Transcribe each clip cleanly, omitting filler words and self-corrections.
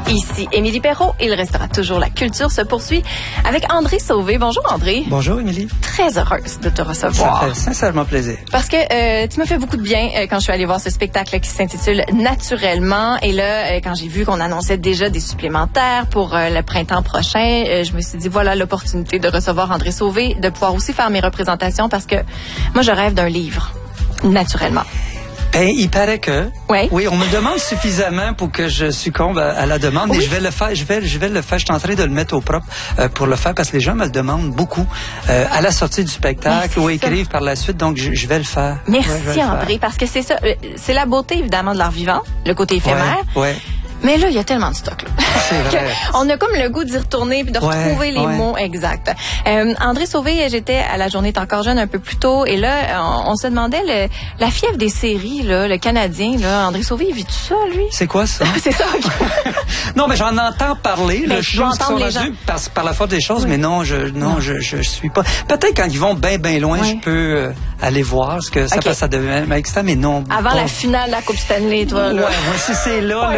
Ici Émilie Perrault. Il restera toujours la culture se poursuit avec André Sauvé. Bonjour André. Bonjour Émilie. Très heureuse de te recevoir. Ça fait sincèrement plaisir. Parce que tu m'as fait beaucoup de bien quand je suis allée voir ce spectacle qui s'intitule Naturellement. Et là, quand j'ai vu qu'on annonçait déjà des supplémentaires pour le printemps prochain, je me suis dit voilà l'opportunité de recevoir André Sauvé, de pouvoir aussi faire mes représentations parce que moi je rêve d'un livre. Naturellement. Ben, il paraît que. Oui, on me demande suffisamment pour que je succombe à la demande, mais je vais le faire. Je vais le faire. Je suis en train de le mettre au propre pour le faire parce que les gens me le demandent beaucoup à la sortie du spectacle ou écrivent par la suite. Donc, je vais le faire. Merci André, parce que c'est ça. C'est la beauté évidemment de l'art vivant, le côté éphémère. Ouais. Mais là, il y a tellement de stock. Là. C'est vrai. On a comme le goût d'y retourner puis de retrouver les mots exacts. André Sauvé, j'étais à la journée T'es encore jeune un peu plus tôt et là, on se demandait la fièvre des séries, là, le Canadien. Là, André Sauvé, il vit tout ça, lui? C'est quoi ça? C'est ça. Non, mais j'en entends parler. Mais Je pense qu'ils sont rendus par la force des choses, mais non, je suis pas. Peut-être quand ils vont bien loin, je peux aller voir ce que ça devient extra, mais non. Avant la finale de la Coupe Stanley, toi. Là. Ouais, si c'est là,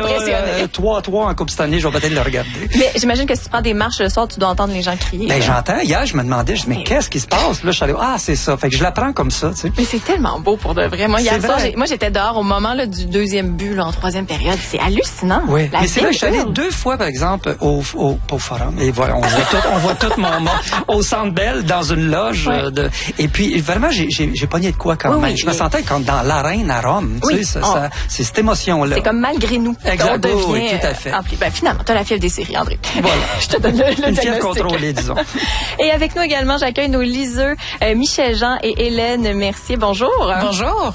3-3 en Coupe Stanley, je vais peut-être le regarder. Mais j'imagine que si tu prends des marches le soir, tu dois entendre les gens crier. Ben, j'entends. Hier, je me demandais, mais qu'est-ce qui se passe? Là, je suis allé, c'est ça. Fait que je l'apprends comme ça, tu sais. Mais c'est tellement beau pour de vrai. Moi, hier soir, j'étais dehors au moment là, du deuxième but, là, en troisième période. C'est hallucinant. Oui. Mais c'est vrai, je suis allé 2 fois, par exemple, au Forum. Et voilà, on voit tout mon monde au Centre Bell, dans une loge. Et puis, vraiment, j'ai pogné de quoi quand même. Je me sentais comme dans l'arène à Rome. Tu sais, c'est cette émotion-là. C'est comme malgré nous. Exact. Oui, tout à fait. Ben, finalement, t'as la fièvre des séries, André. Voilà. Je te donne le une fièvre contrôlée, disons. Et avec nous également, j'accueille nos liseux, Michel Jean et Hélène Mercier. Bonjour. Bonjour.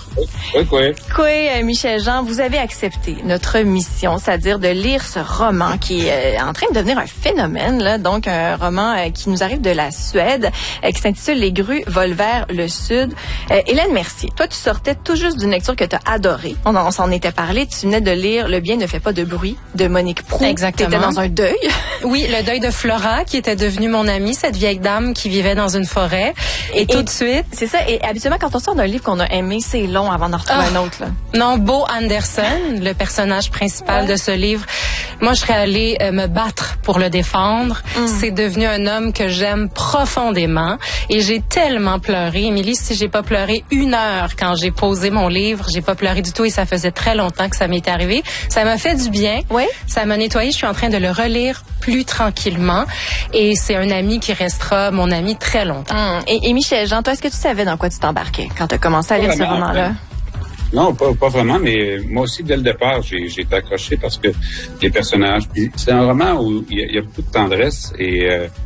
Oui, Michel Jean, vous avez accepté notre mission, c'est-à-dire de lire ce roman qui est en train de devenir un phénomène, là. Donc, un roman qui nous arrive de la Suède, qui s'intitule Les grues volent vers le sud. Hélène Mercier, toi, tu sortais tout juste d'une lecture que tu as adorée. On s'en était parlé. Tu venais de lire Le bien ne fait pas de bruit de Monique Proulx. Exactement. T'étais dans un deuil. Oui, le deuil de Flora, qui était devenue mon amie, cette vieille dame qui vivait dans une forêt. Et tout de suite... C'est ça. Et habituellement, quand on sort d'un livre qu'on a aimé, c'est long avant d'en retrouver un autre. Là. Non, Bo Anderson, le personnage principal de ce livre, moi, je serais allée me battre pour le défendre. C'est devenu un homme que j'aime profondément. Et j'ai tellement pleuré. Émilie, si j'ai pas pleuré 1 heure quand j'ai posé mon livre, j'ai pas pleuré du tout et ça faisait très longtemps que ça m'était arrivé. Ça m'a fait du bien. Oui. Ça m'a nettoyé. Je suis en train de le relire plus tranquillement. Et c'est un ami qui restera mon ami très longtemps. Et Michel Jean, toi, est-ce que tu savais dans quoi tu t'embarquais quand tu as commencé à lire ce roman-là? Non, pas vraiment, mais moi aussi, dès le départ, j'ai été accroché parce que les personnages... C'est un roman où il y a beaucoup de tendresse et